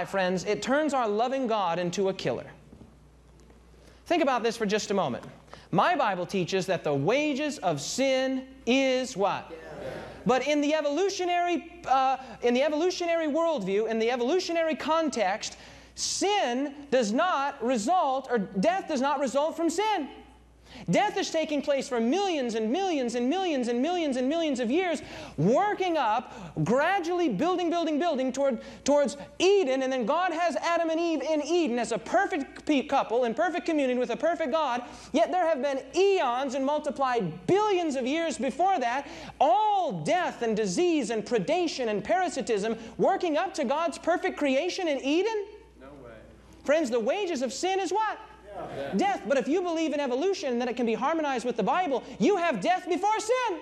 why, friends, it turns our loving God into a killer. Think about this for just a moment. My Bible teaches that the wages of sin is what? But in the evolutionary worldview, in the evolutionary context, sin does not result, or death does not result from sin. Death is taking place for millions and millions and millions and millions and millions of years, working up, gradually building towards Eden, and then God has Adam and Eve in Eden as a perfect couple in perfect communion with a perfect God. Yet there have been eons and multiplied billions of years before that, all death and disease and predation and parasitism working up to God's perfect creation in Eden. No way. Friends, the wages of sin is what? Death. But if you believe in evolution and that it can be harmonized with the Bible, you have death before sin.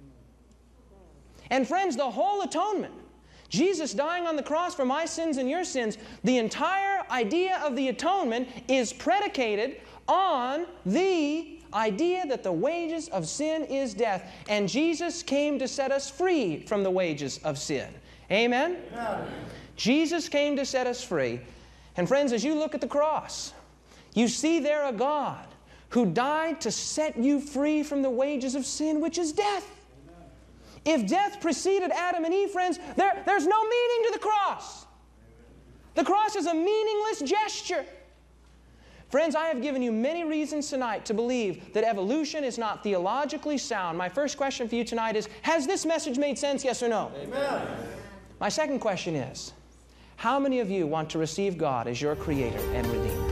And friends, the whole atonement, Jesus dying on the cross for my sins and your sins, the entire idea of the atonement is predicated on the idea that the wages of sin is death. And Jesus came to set us free from the wages of sin. Amen? Amen. Jesus came to set us free. And friends, as you look at the cross, you see there a God who died to set you free from the wages of sin, which is death. Amen. If death preceded Adam and Eve, friends, there's no meaning to the cross. The cross is a meaningless gesture. Friends, I have given you many reasons tonight to believe that evolution is not theologically sound. My first question for you tonight is, has this message made sense, yes or no? Amen. My second question is, how many of you want to receive God as your Creator and Redeemer?